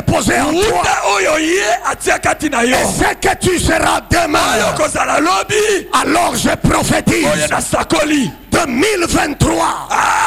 déposé en toi. Et ce que tu seras demain, alors je prophétise 2023